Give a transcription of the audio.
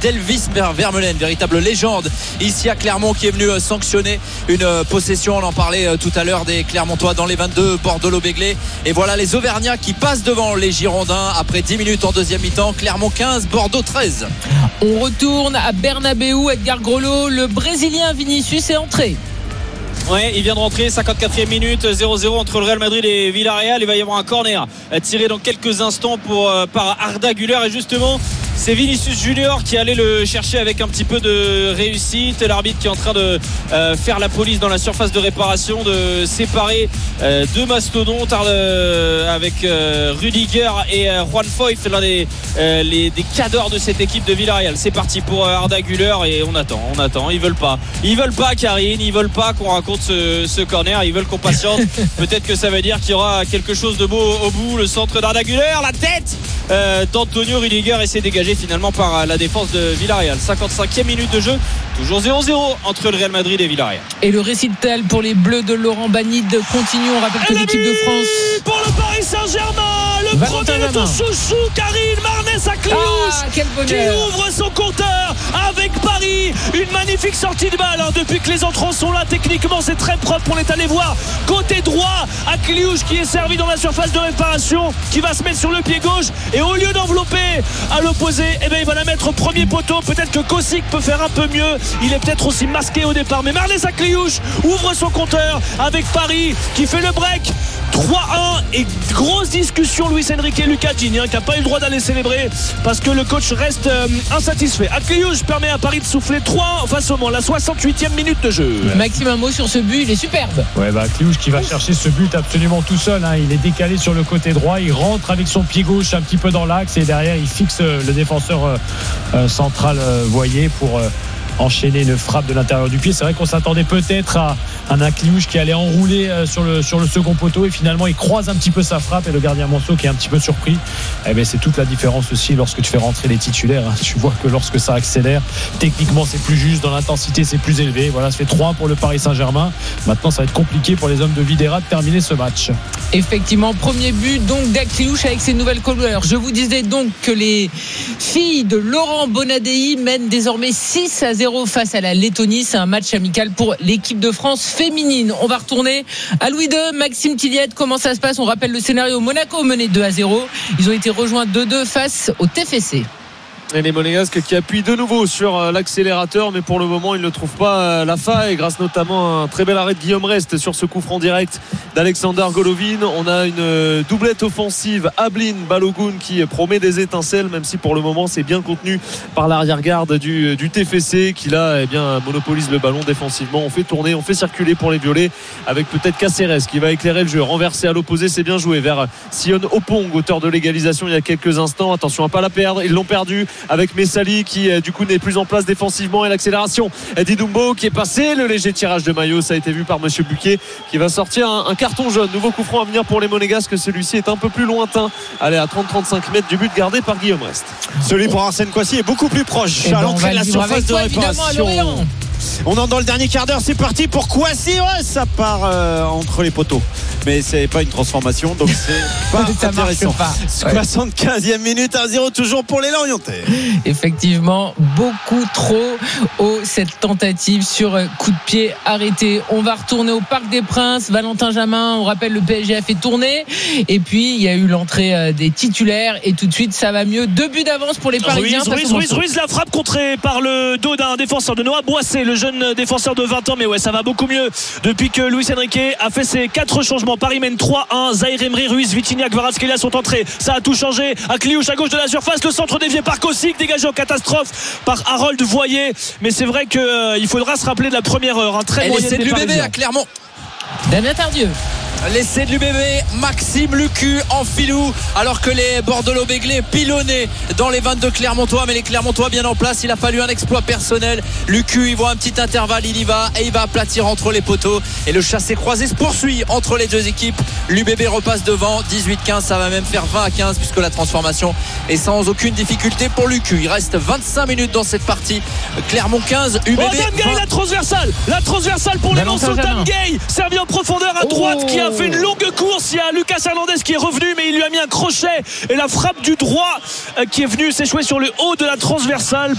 d'Elvis Vermeulen, véritable légende ici à Clermont, qui est venu sanctionner une possession. On en parlait tout à l'heure des Clermontois dans les 22 Bordeaux-Béglé. Et voilà les Auvergnats qui passent devant les Girondins après 10 minutes en deuxième mi-temps. Clermont 15, Bordeaux 13. On retourne à Bernabéu. Edgar Grelot, le Brésilien Vinicius est entré. Ouais, il vient de rentrer, 54e minute, 0-0 entre le Real Madrid et Villarreal. Il va y avoir un corner tiré dans quelques instants par Arda Güler. Et justement, c'est Vinicius Junior qui allait le chercher avec un petit peu de réussite. L'arbitre qui est en train de faire la police dans la surface de réparation, de séparer deux mastodontes avec Rudiger et Juan Foyth, l'un des cadors de cette équipe de Villarreal. C'est parti pour Arda Güler et on attend. Ils veulent pas Karine, ils veulent pas qu'on raconte ce corner, ils veulent qu'on patiente. Peut-être que ça veut dire qu'il y aura quelque chose de beau au bout. Le centre d'Arda Güler, la tête d'Antonio Rudiger, et c'est dégagé finalement par la défense de Villarreal. 55e minute de jeu, toujours 0-0 entre le Real Madrid et Villarreal. Et le récital pour les Bleus de Laurent Banide continue. On rappelle que l'équipe de France pour le Paris Saint-Germain, le premier de ton chouchou Karine Marnès-Akliouche qui ouvre son compteur avec Paris. Une magnifique sortie de balle depuis que les entrants sont là. Techniquement c'est très propre. On est allé voir côté droit Akliouche qui est servi dans la surface de réparation, qui va se mettre sur le pied gauche, et au lieu d'envelopper à l'opposé, il va la mettre au premier poteau. Peut-être que Kosik peut faire un peu mieux, il est peut-être aussi masqué au départ, mais Marnès Akliouche ouvre son compteur avec Paris qui fait le break. 3-1 et grosse discussion. Luis Enrique et Lucas Digne qui n'a pas eu le droit d'aller célébrer parce que le coach reste insatisfait. Akliouche permet à Paris de souffler 3-1 face au Mans, la 68e minute de jeu. Maxime, un mot sur ce but, il est superbe. Akliouche qui va chercher ce but absolument tout seul, il est décalé sur le côté droit, il rentre avec son pied gauche un petit peu dans l'axe et derrière il fixe le défenseur central Voyer pour enchaîner une frappe de l'intérieur du pied. C'est vrai qu'on s'attendait peut-être à un Akliouche qui allait enrouler sur le second poteau, et finalement il croise un petit peu sa frappe, et le gardien Manceau qui est un petit peu surpris. C'est toute la différence aussi lorsque tu fais rentrer les titulaires. Tu vois que lorsque ça accélère, techniquement c'est plus juste, dans l'intensité c'est plus élevé. Voilà, ça fait 3-1 pour le Paris Saint-Germain. Maintenant ça va être compliqué pour les hommes de Videra de terminer ce match. Effectivement, premier but donc d'Akliouche avec ses nouvelles couleurs. Je vous disais donc que les filles de Laurent Bonadei mènent désormais 6-0 face à la Lettonie. C'est un match amical pour l'équipe de France féminine. On va retourner à Louis II. Maxime Tilliette, comment ça se passe? On rappelle le scénario. Monaco menait 2-0. Ils ont été rejoints 2-2 face au TFC. Et les Monégasques qui appuient de nouveau sur l'accélérateur, mais pour le moment ils ne trouvent pas la faille, grâce notamment à un très bel arrêt de Guillaume Rest sur ce coup franc direct d'Alexander Golovin. On a une doublette offensive, Ablin Balogun, qui promet des étincelles, même si pour le moment c'est bien contenu par l'arrière-garde du TFC, qui là monopolise le ballon défensivement. On fait tourner, on fait circuler pour les violets, avec peut-être Caceres qui va éclairer le jeu, renversé à l'opposé, c'est bien joué vers Sion Opong, auteur de l'égalisation il y a quelques instants. Attention à ne pas la perdre, ils l'ont perdu avec Messali qui du coup n'est plus en place défensivement, et l'accélération d'Idumbo qui est passé. Le léger tirage de maillot, ça a été vu par Monsieur Buquet, qui va sortir un carton jaune. Nouveau coup franc à venir pour les Monégasques, celui-ci est un peu plus lointain, allez à 30-35 mètres du but gardé par Guillaume Rest. Celui pour Arsène Kouassi est beaucoup plus proche à l'entrée de la surface de réparation. On entre dans le dernier quart d'heure, c'est parti pour Kouassi. Ça part entre les poteaux, mais c'est pas une transformation, donc c'est pas intéressant. 75e minute, 1-0 toujours pour les Lorientais. Effectivement, beaucoup trop haut cette tentative sur coup de pied arrêté. On va retourner au Parc des Princes. Valentin Jamin, on rappelle, le PSG a fait tourner, et puis il y a eu l'entrée des titulaires, et tout de suite ça va mieux. 2 buts d'avance pour les Parisiens. Ruiz, la frappe contrée par le dos d'un défenseur de Noah Boissé, le jeune défenseur de 20 ans, mais ça va beaucoup mieux depuis que Luis Enrique a fait ses 4 changements. Paris mène 3-1. Zaïre Emery, Ruiz, Vitinha, Kvaratskhelia sont entrés. Ça a tout changé. Akliouche à gauche de la surface, le centre dévié par Kosik, dégagé en catastrophe par Harold Voyer. Mais c'est vrai qu'il faudra se rappeler de la première heure. Un très moyen de l'UBB à Clermont. Damien Tardieu. L'essai de l'UBB, Maxime Lucu en filou, alors que les Bordeaux-Béglé pilonnaient dans les 22 Clermontois, mais les Clermontois bien en place. Il a fallu un exploit personnel. Lucu, il voit un petit intervalle, il y va et il va aplatir entre les poteaux, et le chassé-croisé se poursuit entre les deux équipes. L'UBB repasse devant 18-15, ça va même faire 20-15 puisque la transformation est sans aucune difficulté pour Lucu. Il reste 25 minutes dans cette partie. Clermont 15, UBB 20. La transversale pour les Manceaux. Dan Gay servi en profondeur à droite, qui a fait une longue course. Il y a Lucas Hernandez qui est revenu, mais il lui a mis un crochet, et la frappe du droit qui est venue s'échouer sur le haut de la transversale